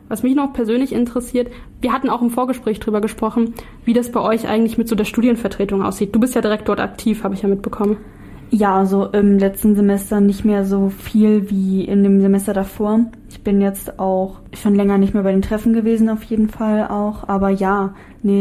Was mich noch persönlich interessiert, wir hatten auch im Vorgespräch drüber gesprochen, wie das bei euch eigentlich mit so der Studienvertretung aussieht. Du bist ja direkt dort aktiv, habe ich ja mitbekommen. Ja, also im letzten Semester nicht mehr so viel wie in dem Semester davor. Ich bin jetzt auch schon länger nicht mehr bei den Treffen gewesen, auf jeden Fall auch. Aber ja,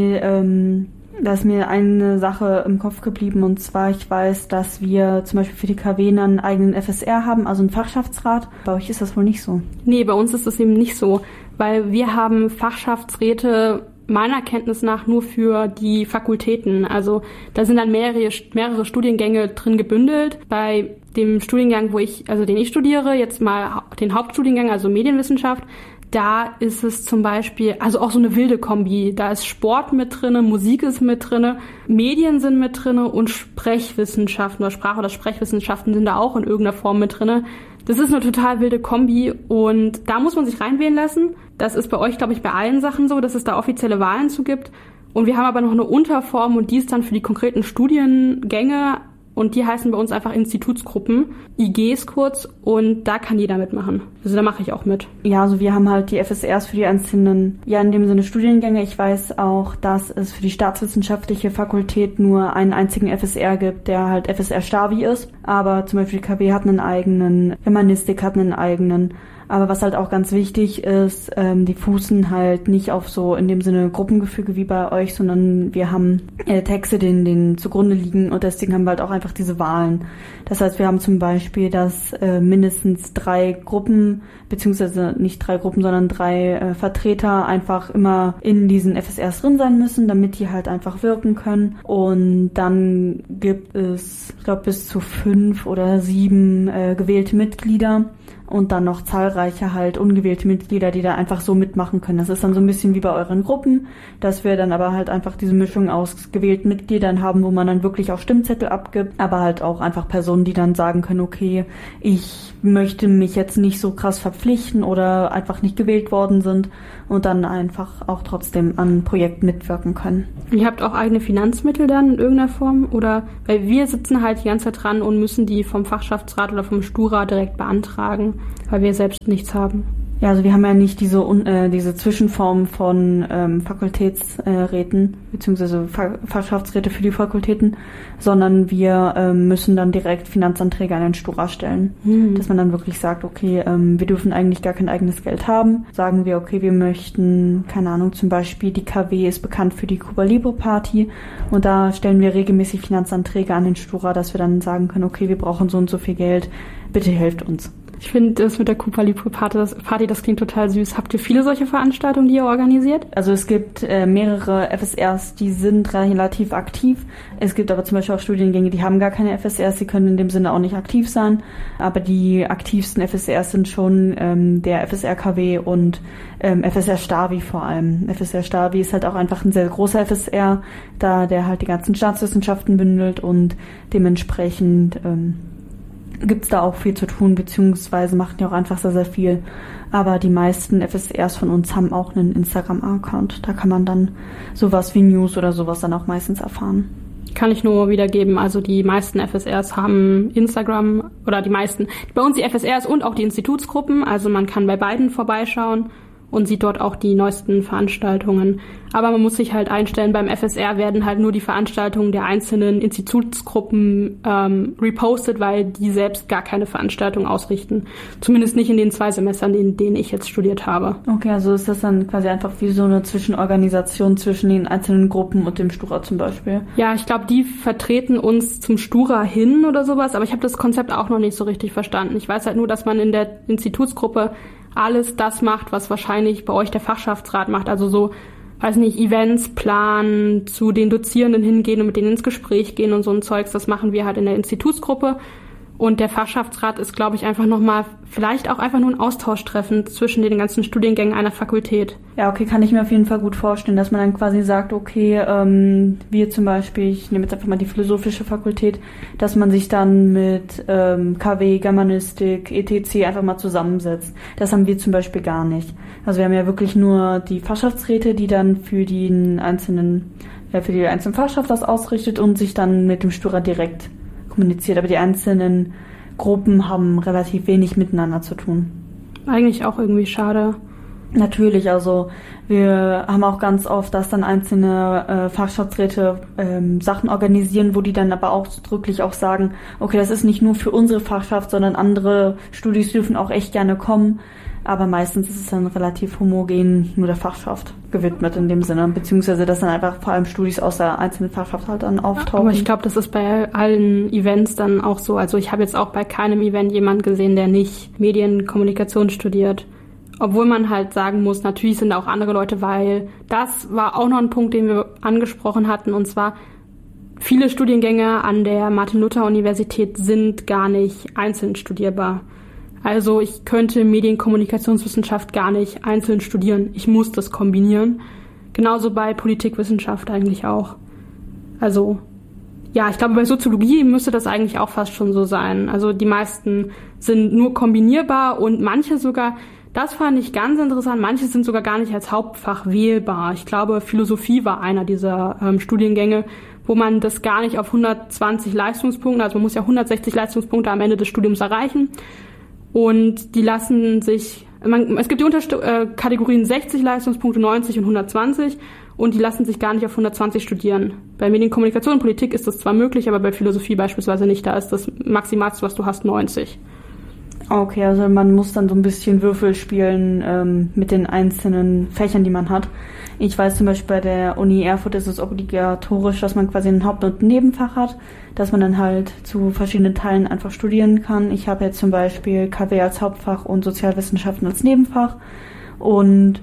da ist mir eine Sache im Kopf geblieben, und zwar, ich weiß, dass wir zum Beispiel für die KW einen eigenen FSR haben, also einen Fachschaftsrat. Bei euch ist das wohl nicht so? Nee, bei uns ist das eben nicht so, weil wir haben Fachschaftsräte meiner Kenntnis nach nur für die Fakultäten. Also da sind dann mehrere Studiengänge drin gebündelt. Bei dem Studiengang, den ich studiere, jetzt mal den Hauptstudiengang, also Medienwissenschaft, da ist es zum Beispiel, also auch so eine wilde Kombi. Da ist Sport mit drinne, Musik ist mit drinne, Medien sind mit drinne und Sprechwissenschaften oder Sprach- oder Sprechwissenschaften sind da auch in irgendeiner Form mit drinne. Das ist eine total wilde Kombi und da muss man sich reinwählen lassen. Das ist bei euch, glaube ich, bei allen Sachen so, dass es da offizielle Wahlen zu gibt. Und wir haben aber noch eine Unterform und die ist dann für die konkreten Studiengänge und die heißen bei uns einfach Institutsgruppen, IGs kurz, und da kann jeder mitmachen. Also da mache ich auch mit. Ja, also wir haben halt die FSRs für die einzelnen, ja in dem Sinne Studiengänge. Ich weiß auch, dass es für die staatswissenschaftliche Fakultät nur einen einzigen FSR gibt, der halt FSR Stavi ist. Aber zum Beispiel die KW hat einen eigenen, Germanistik hat einen eigenen. Aber was halt auch ganz wichtig ist, die fußen halt nicht auf so in dem Sinne Gruppengefüge wie bei euch, sondern wir haben Texte, denen zugrunde liegen, und deswegen haben wir halt auch einfach diese Wahlen. Das heißt, wir haben zum Beispiel, dass mindestens 3 Gruppen, beziehungsweise nicht 3 Gruppen, sondern 3 Vertreter einfach immer in diesen FSRs drin sein müssen, damit die halt einfach wirken können. Und dann gibt es, ich glaube, bis zu 5 oder 7 gewählte Mitglieder. Und dann noch zahlreiche halt ungewählte Mitglieder, die da einfach so mitmachen können. Das ist dann so ein bisschen wie bei euren Gruppen, dass wir dann aber halt einfach diese Mischung aus gewählten Mitgliedern haben, wo man dann wirklich auch Stimmzettel abgibt, aber halt auch einfach Personen, die dann sagen können, okay, ich möchte mich jetzt nicht so krass verpflichten oder einfach nicht gewählt worden sind und dann einfach auch trotzdem an Projekten mitwirken können. Ihr habt auch eigene Finanzmittel dann in irgendeiner Form? Oder, weil wir sitzen halt die ganze Zeit dran und müssen die vom Fachschaftsrat oder vom Stura direkt beantragen, weil wir selbst nichts haben. Ja, also wir haben ja nicht diese Zwischenform von Fakultätsräten beziehungsweise Fachschaftsräte für die Fakultäten, sondern wir müssen dann direkt Finanzanträge an den Stura stellen. Dass man dann wirklich sagt, okay, wir dürfen eigentlich gar kein eigenes Geld haben. Sagen wir, okay, wir möchten, keine Ahnung, zum Beispiel die KW ist bekannt für die Cuba Libre Party und da stellen wir regelmäßig Finanzanträge an den Stura, dass wir dann sagen können, okay, wir brauchen so und so viel Geld, bitte helft uns. Ich finde das mit der Cuba Libre Party, das klingt total süß. Habt ihr viele solche Veranstaltungen, die ihr organisiert? Also es gibt mehrere FSRs, die sind relativ aktiv. Es gibt aber zum Beispiel auch Studiengänge, die haben gar keine FSRs, die können in dem Sinne auch nicht aktiv sein. Aber die aktivsten FSRs sind schon der FSR KW und FSR Stavi vor allem. FSR Stavi ist halt auch einfach ein sehr großer FSR, da der halt die ganzen Staatswissenschaften bündelt und dementsprechend gibt's da auch viel zu tun, beziehungsweise machen die auch einfach sehr, sehr viel. Aber die meisten FSRs von uns haben auch einen Instagram-Account. Da kann man dann sowas wie News oder sowas dann auch meistens erfahren. Kann ich nur wiedergeben. Also die meisten FSRs haben Instagram oder die meisten. Bei uns die FSRs und auch die Institutsgruppen. Also man kann bei beiden vorbeischauen und sieht dort auch die neuesten Veranstaltungen. Aber man muss sich halt einstellen, beim FSR werden halt nur die Veranstaltungen der einzelnen Institutsgruppen repostet, weil die selbst gar keine Veranstaltung ausrichten. Zumindest nicht in den 2 Semestern, in denen ich jetzt studiert habe. Okay, also ist das dann quasi einfach wie so eine Zwischenorganisation zwischen den einzelnen Gruppen und dem Stura zum Beispiel? Ja, ich glaube, die vertreten uns zum Stura hin oder sowas, aber ich habe das Konzept auch noch nicht so richtig verstanden. Ich weiß halt nur, dass man in der Institutsgruppe alles das macht, was wahrscheinlich bei euch der Fachschaftsrat macht. Also so, weiß nicht, Events planen, zu den Dozierenden hingehen und mit denen ins Gespräch gehen und so ein Zeugs. Das machen wir halt in der Institutsgruppe. Und der Fachschaftsrat ist, glaube ich, einfach nochmal, vielleicht auch einfach nur ein Austauschtreffen zwischen den ganzen Studiengängen einer Fakultät. Ja, okay, kann ich mir auf jeden Fall gut vorstellen, dass man dann quasi sagt, okay, wir zum Beispiel, ich nehme jetzt einfach mal die philosophische Fakultät, dass man sich dann mit KW, Germanistik, etc. einfach mal zusammensetzt. Das haben wir zum Beispiel gar nicht. Also wir haben ja wirklich nur die Fachschaftsräte, die dann für die einzelnen Fachschaft das ausrichtet und sich dann mit dem Stura direkt kommuniziert, aber die einzelnen Gruppen haben relativ wenig miteinander zu tun. Eigentlich auch irgendwie schade. Natürlich, also wir haben auch ganz oft, dass dann einzelne Fachschaftsräte Sachen organisieren, wo die dann aber auch ausdrücklich auch sagen, okay, das ist nicht nur für unsere Fachschaft, sondern andere Studis dürfen auch echt gerne kommen. Aber meistens ist es dann relativ homogen nur der Fachschaft gewidmet in dem Sinne, beziehungsweise dass dann einfach vor allem Studis aus der einzelnen Fachschaft halt dann auftauchen. Aber ich glaube, das ist bei allen Events dann auch so. Also ich habe jetzt auch bei keinem Event jemanden gesehen, der nicht Medienkommunikation studiert. Obwohl man halt sagen muss, natürlich sind da auch andere Leute, weil das war auch noch ein Punkt, den wir angesprochen hatten, und zwar viele Studiengänge an der Martin-Luther-Universität sind gar nicht einzeln studierbar. Also ich könnte Medienkommunikationswissenschaft gar nicht einzeln studieren. Ich muss das kombinieren. Genauso bei Politikwissenschaft eigentlich auch. Also ja, ich glaube, bei Soziologie müsste das eigentlich auch fast schon so sein. Also die meisten sind nur kombinierbar und manche sogar, das fand ich ganz interessant, manche sind sogar gar nicht als Hauptfach wählbar. Ich glaube, Philosophie war einer dieser Studiengänge, wo man das gar nicht auf 120 Leistungspunkte, also man muss ja 160 Leistungspunkte am Ende des Studiums erreichen. Und die lassen sich, es gibt die Kategorien 60 Leistungspunkte, 90 und 120 und die lassen sich gar nicht auf 120 studieren. Bei Medienkommunikation und Politik ist das zwar möglich, aber bei Philosophie beispielsweise nicht. Da ist das Maximalste, was du hast, 90. Okay, also man muss dann so ein bisschen Würfel spielen mit den einzelnen Fächern, die man hat. Ich weiß zum Beispiel, bei der Uni Erfurt ist es obligatorisch, dass man quasi ein Haupt- und ein Nebenfach hat, dass man dann halt zu verschiedenen Teilen einfach studieren kann. Ich habe jetzt zum Beispiel KW als Hauptfach und Sozialwissenschaften als Nebenfach. Und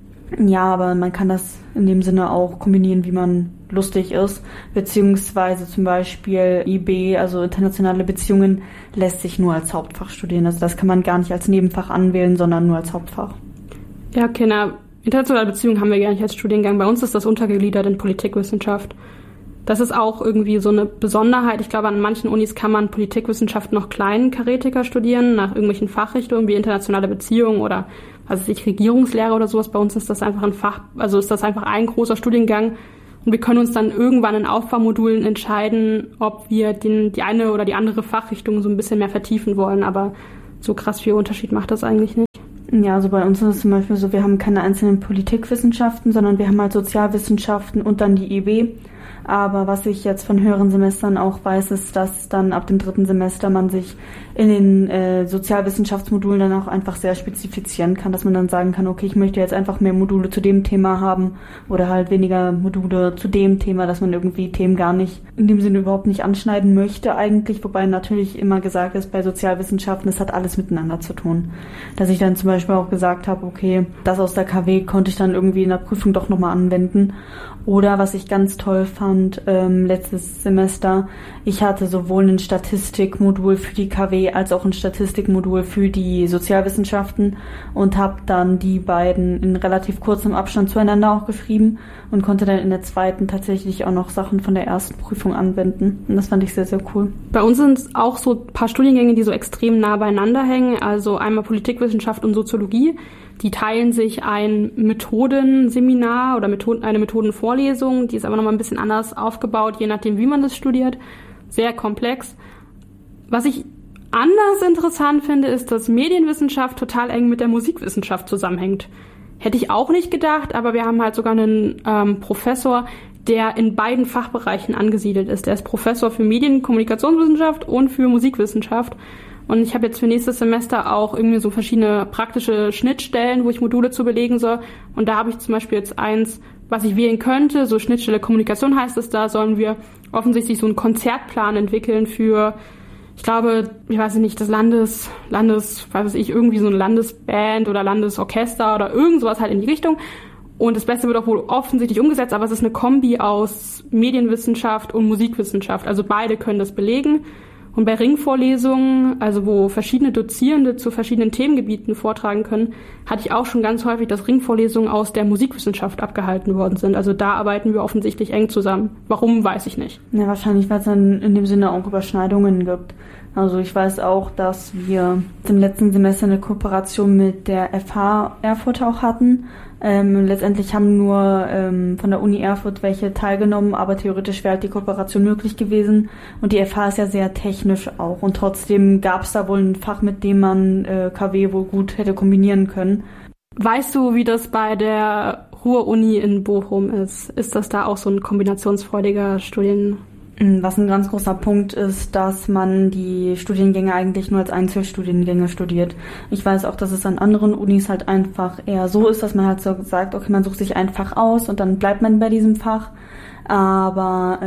ja, aber man kann das in dem Sinne auch kombinieren, wie man lustig ist, beziehungsweise zum Beispiel IB, also internationale Beziehungen, lässt sich nur als Hauptfach studieren. Also das kann man gar nicht als Nebenfach anwählen, sondern nur als Hauptfach. Ja, Kinder, internationale Beziehungen haben wir gar nicht als Studiengang. Bei uns ist das untergegliedert in Politikwissenschaft. Das ist auch irgendwie so eine Besonderheit. Ich glaube, an manchen Unis kann man Politikwissenschaft noch kleinkarätiger studieren, nach irgendwelchen Fachrichtungen wie internationale Beziehungen oder Regierungslehre oder sowas. Bei uns ist das einfach ist das einfach ein großer Studiengang. Und wir können uns dann irgendwann in Aufbaumodulen entscheiden, ob wir die eine oder die andere Fachrichtung so ein bisschen mehr vertiefen wollen. Aber so krass viel Unterschied macht das eigentlich nicht. Ja, also bei uns ist es zum Beispiel so, wir haben keine einzelnen Politikwissenschaften, sondern wir haben halt Sozialwissenschaften und dann die IB. Aber was ich jetzt von höheren Semestern auch weiß, ist, dass dann ab dem 3. Semester man sich in den Sozialwissenschaftsmodulen dann auch einfach sehr spezifizieren kann, dass man dann sagen kann, okay, ich möchte jetzt einfach mehr Module zu dem Thema haben oder halt weniger Module zu dem Thema, dass man irgendwie Themen gar nicht in dem Sinne überhaupt nicht anschneiden möchte eigentlich, wobei natürlich immer gesagt ist, bei Sozialwissenschaften, es hat alles miteinander zu tun. Dass ich dann zum Beispiel auch gesagt habe, okay, das aus der KW konnte ich dann irgendwie in der Prüfung doch nochmal anwenden. Oder was ich ganz toll fand, letztes Semester, ich hatte sowohl ein Statistikmodul für die KW als auch ein Statistikmodul für die Sozialwissenschaften und habe dann die beiden in relativ kurzem Abstand zueinander auch geschrieben und konnte dann in der zweiten tatsächlich auch noch Sachen von der ersten Prüfung anwenden. Und das fand ich sehr, sehr cool. Bei uns sind es auch so ein paar Studiengänge, die so extrem nah beieinander hängen. Also einmal Politikwissenschaft und Soziologie. Die teilen sich ein Methodenseminar oder eine Methodenvorlesung. Die ist aber nochmal ein bisschen anders aufgebaut, je nachdem, wie man das studiert. Sehr komplex. Was ich anders interessant finde, ist, dass Medienwissenschaft total eng mit der Musikwissenschaft zusammenhängt. Hätte ich auch nicht gedacht, aber wir haben halt sogar einen Professor, der in beiden Fachbereichen angesiedelt ist. Der ist Professor für Medienkommunikationswissenschaft und für Musikwissenschaft. Und ich habe jetzt für nächstes Semester auch irgendwie so verschiedene praktische Schnittstellen, wo ich Module zu belegen soll. Und da habe ich zum Beispiel jetzt eins, was ich wählen könnte. So Schnittstelle Kommunikation heißt es. Da sollen wir offensichtlich so einen Konzertplan entwickeln für, ich glaube, ich weiß nicht, das irgendwie so eine Landesband oder Landesorchester oder irgend sowas halt in die Richtung. Und das Beste wird auch wohl offensichtlich umgesetzt, aber es ist eine Kombi aus Medienwissenschaft und Musikwissenschaft. Also beide können das belegen. Und bei Ringvorlesungen, also wo verschiedene Dozierende zu verschiedenen Themengebieten vortragen können, hatte ich auch schon ganz häufig, dass Ringvorlesungen aus der Musikwissenschaft abgehalten worden sind. Also da arbeiten wir offensichtlich eng zusammen. Warum, weiß ich nicht. Ja, wahrscheinlich, weil es dann in dem Sinne auch Überschneidungen gibt. Also ich weiß auch, dass wir im letzten Semester eine Kooperation mit der FH Erfurt auch hatten. Letztendlich haben nur von der Uni Erfurt welche teilgenommen, aber theoretisch wäre halt die Kooperation möglich gewesen. Und die FH ist ja sehr technisch auch. Und trotzdem gab es da wohl ein Fach, mit dem man KW wohl gut hätte kombinieren können. Weißt du, wie das bei der Ruhr-Uni in Bochum ist? Ist das da auch so ein kombinationsfreudiger Studien? Was ein ganz großer Punkt ist, dass man die Studiengänge eigentlich nur als Einzelstudiengänge studiert. Ich weiß auch, dass es an anderen Unis halt einfach eher so ist, dass man halt so sagt, okay, man sucht sich ein Fach aus und dann bleibt man bei diesem Fach. Aber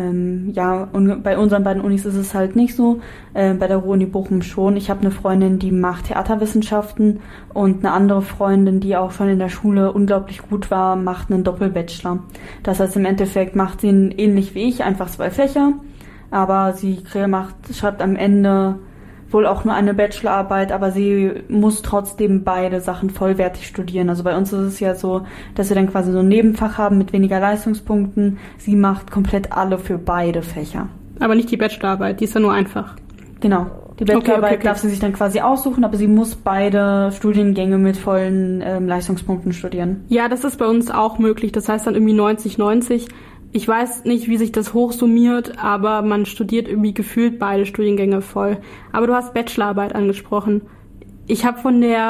und bei unseren beiden Unis ist es halt nicht so. Bei der Ruhr-Uni Bochum schon. Ich habe eine Freundin, die macht Theaterwissenschaften und eine andere Freundin, die auch schon in der Schule unglaublich gut war, macht einen Doppelbachelor. Das heißt, im Endeffekt macht sie ähnlich wie ich, einfach 2 Fächer, aber sie schreibt am Ende wohl auch nur eine Bachelorarbeit, aber sie muss trotzdem beide Sachen vollwertig studieren. Also bei uns ist es ja so, dass wir dann quasi so ein Nebenfach haben mit weniger Leistungspunkten. Sie macht komplett alle für beide Fächer. Aber nicht die Bachelorarbeit, die ist ja nur einfach. Genau. Die Bachelorarbeit darf sie sich dann quasi aussuchen, aber sie muss beide Studiengänge mit vollen Leistungspunkten studieren. Ja, das ist bei uns auch möglich. Das heißt dann irgendwie 90-90. Ich weiß nicht, wie sich das hochsummiert, aber man studiert irgendwie gefühlt beide Studiengänge voll. Aber du hast Bachelorarbeit angesprochen. Ich habe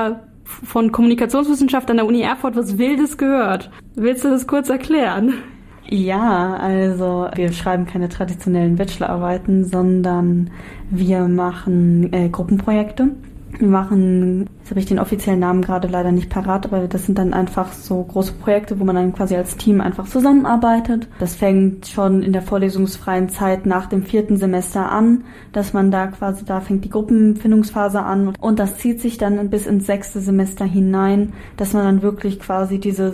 von Kommunikationswissenschaft an der Uni Erfurt was Wildes gehört. Willst du das kurz erklären? Ja, also wir schreiben keine traditionellen Bachelorarbeiten, sondern wir machen Gruppenprojekte. Wir machen, jetzt habe ich den offiziellen Namen gerade leider nicht parat, aber das sind dann einfach so große Projekte, wo man dann quasi als Team einfach zusammenarbeitet. Das fängt schon in der vorlesungsfreien Zeit nach dem 4. Semester an, dass man da fängt die Gruppenfindungsphase an und das zieht sich dann bis ins 6. Semester hinein, dass man dann wirklich quasi diese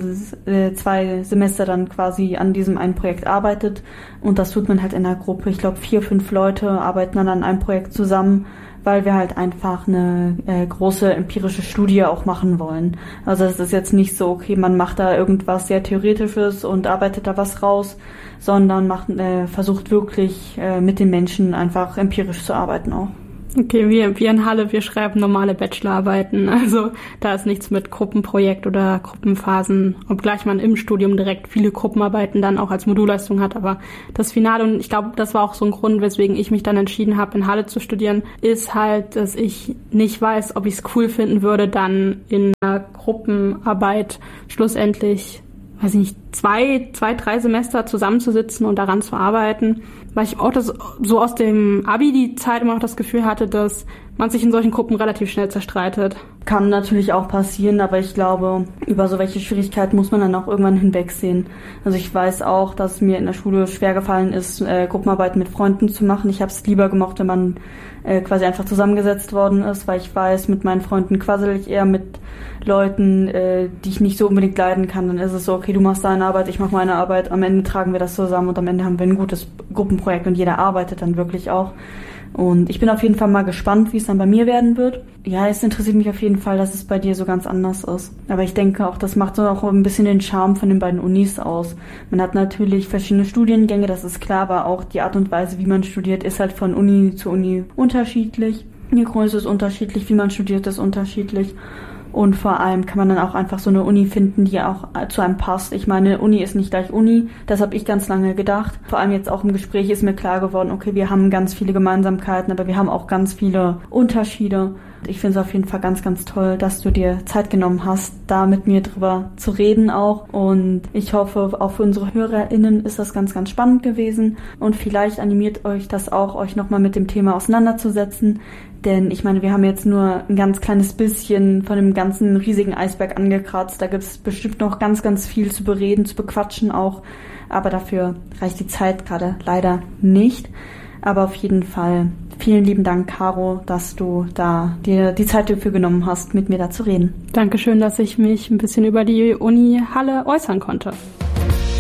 2 Semester dann quasi an diesem einen Projekt arbeitet und das tut man halt in der Gruppe. Ich glaube 4, 5 Leute arbeiten dann an einem Projekt zusammen, weil wir halt einfach eine große empirische Studie auch machen wollen. Also es ist jetzt nicht so, okay, man macht da irgendwas sehr Theoretisches und arbeitet da was raus, sondern versucht wirklich mit den Menschen einfach empirisch zu arbeiten auch. Okay, wir in Halle, wir schreiben normale Bachelorarbeiten, also da ist nichts mit Gruppenprojekt oder Gruppenphasen, obgleich man im Studium direkt viele Gruppenarbeiten dann auch als Modulleistung hat, aber das Finale, und ich glaube, das war auch so ein Grund, weswegen ich mich dann entschieden habe, in Halle zu studieren, ist halt, dass ich nicht weiß, ob ich es cool finden würde, dann in einer Gruppenarbeit schlussendlich, weiß ich nicht, 2, 3 Semester zusammenzusitzen und daran zu arbeiten, weil ich auch das so aus dem Abi die Zeit immer noch das Gefühl hatte, dass man sich in solchen Gruppen relativ schnell zerstreitet. Kann natürlich auch passieren, aber ich glaube, über so welche Schwierigkeiten muss man dann auch irgendwann hinwegsehen. Also ich weiß auch, dass mir in der Schule schwer gefallen ist, Gruppenarbeiten mit Freunden zu machen. Ich habe es lieber gemocht, wenn man quasi einfach zusammengesetzt worden ist, weil ich weiß, mit meinen Freunden quassel ich eher mit Leuten, die ich nicht so unbedingt leiden kann. Dann ist es so, okay, du machst deine Arbeit, ich mache meine Arbeit, am Ende tragen wir das zusammen und am Ende haben wir ein gutes Gruppenprojekt und jeder arbeitet dann wirklich auch. Und ich bin auf jeden Fall mal gespannt, wie es dann bei mir werden wird. Ja, es interessiert mich auf jeden Fall, dass es bei dir so ganz anders ist. Aber ich denke auch, das macht so auch ein bisschen den Charme von den beiden Unis aus. Man hat natürlich verschiedene Studiengänge, das ist klar, aber auch die Art und Weise, wie man studiert, ist halt von Uni zu Uni unterschiedlich. Die Größe ist unterschiedlich, wie man studiert, ist unterschiedlich. Und vor allem kann man dann auch einfach so eine Uni finden, die auch zu einem passt. Ich meine, Uni ist nicht gleich Uni. Das habe ich ganz lange gedacht. Vor allem jetzt auch im Gespräch ist mir klar geworden, okay, wir haben ganz viele Gemeinsamkeiten, aber wir haben auch ganz viele Unterschiede. Ich finde es auf jeden Fall ganz, ganz toll, dass du dir Zeit genommen hast, da mit mir drüber zu reden auch. Und ich hoffe, auch für unsere HörerInnen ist das ganz, ganz spannend gewesen. Und vielleicht animiert euch das auch, euch nochmal mit dem Thema auseinanderzusetzen. Denn ich meine, wir haben jetzt nur ein ganz kleines bisschen von dem ganzen riesigen Eisberg angekratzt. Da gibt es bestimmt noch ganz, ganz viel zu bereden, zu bequatschen auch. Aber dafür reicht die Zeit gerade leider nicht. Aber auf jeden Fall vielen lieben Dank, Caro, dass du da dir die Zeit dafür genommen hast, mit mir da zu reden. Dankeschön, dass ich mich ein bisschen über die Uni Halle äußern konnte.